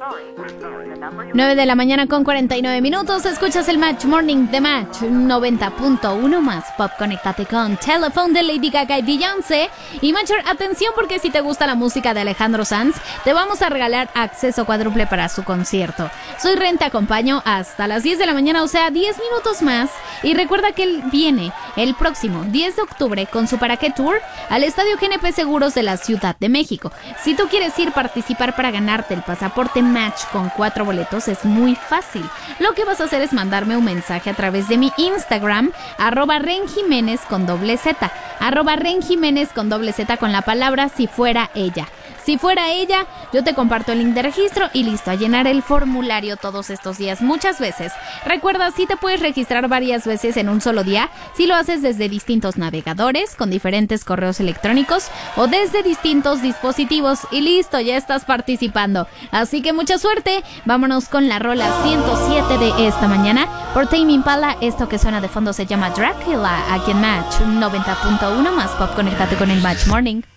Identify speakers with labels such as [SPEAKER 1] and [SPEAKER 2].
[SPEAKER 1] 9 de la mañana con 49 minutos. Escuchas el Match Morning de Match 90.1 más pop. Conéctate con Telephone de Lady Gaga y Beyoncé. Y Matcher, atención, porque si te gusta la música de Alejandro Sanz, te vamos a regalar acceso cuádruple para su concierto. Soy Ren, te acompaño hasta las 10 de la mañana, o sea, 10 minutos más. Y recuerda que él viene el próximo 10 de octubre con su Para Qué Tour al Estadio GNP Seguros de la Ciudad de México. Si tú quieres ir participar para ganarte el pasaporte Match con 4 boletos, es muy fácil. Lo que vas a hacer es mandarme un mensaje a través de mi Instagram, @renjiménez con doble Z, @renjiménez con doble Z, con la palabra si fuera ella. Si fuera ella, yo te comparto el link de registro y listo, a llenar el formulario todos estos días, muchas veces. Recuerda, sí te puedes registrar varias veces en un solo día, si lo haces desde distintos navegadores, con diferentes correos electrónicos o desde distintos dispositivos y listo, ya estás participando. Así que mucha suerte, vámonos con la rola 107 de esta mañana por Tame Impala. Esto que suena de fondo se llama Dracula, aquí en Match 90.1 más pop. Conéctate con el Match Morning.